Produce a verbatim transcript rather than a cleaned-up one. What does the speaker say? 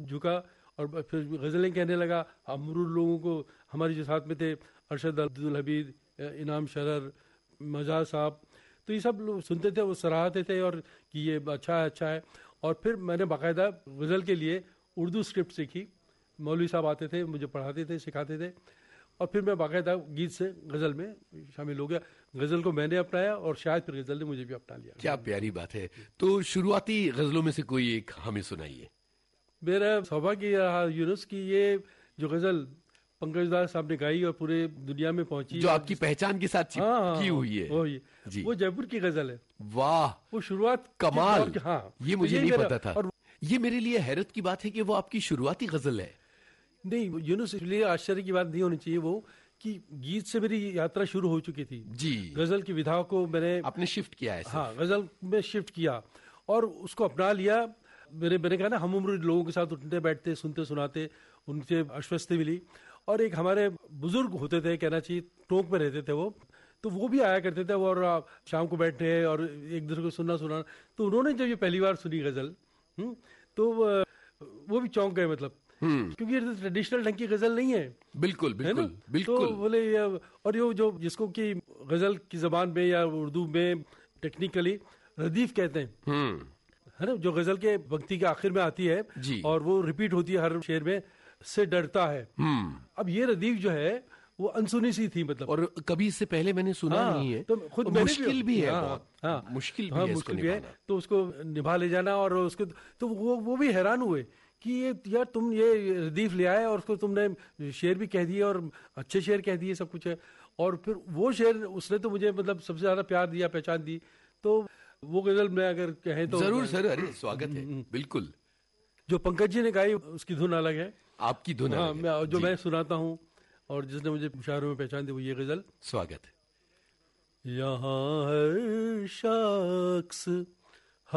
झुका और फिर गज़लें कहने लगा। अमरूद लोगों को, हमारे जो साथ में थे अरशद अब्दुल हमीद, इनाम शरर, मजाज साहब, तो ये सब लोग सुनते थे, वो सराहते थे और कि ये अच्छा है अच्छा है। और फिर मैंने बाकायदा गज़ल के लिए उर्दू स्क्रिप्ट सीखी। मौलवी साहब आते थे, मुझे पढ़ाते थे, सिखाते थे, और फिर मैं बाकायदा गीत से गज़ल में शामिल हो गया। गज़ल को मैंने अपनाया और शायद फिर गज़ल ने मुझे भी अपना लिया। क्या प्यारी बात है। तो शुरुआती गज़लों में से कोई एक हमें सुनाइए। मेरा सौभाग्य रहा यूनुस की ये जो गज़ल पंकज दास साहब ने गाई और पूरे दुनिया में पहुंची, जो आपकी पहचान के साथ हाँ, हाँ, की हुई है, वो, जी। वो जयपुर की गज़ल है। वाह, वो शुरुआत कमाल। हाँ, ये मुझे नहीं पता था। और ये मेरे लिए हैरत की बात है कि वो आपकी शुरुआती गज़ल है। नहीं यूनुस, इसलिए आश्चर्य की बात नहीं होनी चाहिए वो कि गीत से मेरी यात्रा शुरू हो चुकी थी जी। गज़ल की विधा को मैंने आपने शिफ्ट किया है। हाँ, गज़ल में शिफ्ट किया और उसको अपना लिया। मेरे मैंने कहा ना, हम उम्र लोगों के साथ उठते बैठते, सुनते सुनाते, उनसे आश्वस्ति मिली। और एक हमारे बुजुर्ग होते थे, कहना चाहिए टोंक में रहते थे वो, तो वो भी आया करते थे और शाम को बैठे और एक दूसरे को सुनना सुनाना। तो उन्होंने जब ये पहली बार सुनी गज़ल, तो वो भी चौंक गए, मतलब क्योंकि ये ट्रेडिशनल ढंग की गज़ल नहीं है। बिल्कुल बिल्कुल बिल्कुल। तो बोले, और ये जो जिसको कि गज़ल की जबान में या उर्दू में टेक्निकली रदीफ कहते हैं, है ना, जो गज़ल के पंक्ति के आखिर में आती है जी। और वो रिपीट होती है हर शेर में, से डरता है। अब ये रदीफ जो है वो अनसुनी सी थी, मतलब, और कभी इससे पहले मैंने सुना हाँ, नहीं है, तो खुद मुश्किल भी है, हाँ, बहुत हाँ, मुश्किल भी हाँ, है, मुश्किल भी है। तो उसको निभा ले जाना, और उसको तो वो वो भी हैरान हुए कि ये यार तुम ये रदीफ ले आए और उसको तुमने शेर भी कह दिए और अच्छे शेर कह दिए, सब कुछ है। और फिर वो शेर उसने तो मुझे मतलब सबसे ज्यादा प्यार दिया, पहचान दी। तो वो गज़ल में अगर कहें तो जरूर सर, अरे स्वागत है। बिल्कुल, जो पंकज जी ने गाई उसकी धुन अलग है, आपकी धुन हाँ, अलग है, जो मैं सुनाता हूँ और जिसने मुझे मुशायरों में पहचान दी वो ये गज़ल। स्वागत है। यहाँ हर शख्स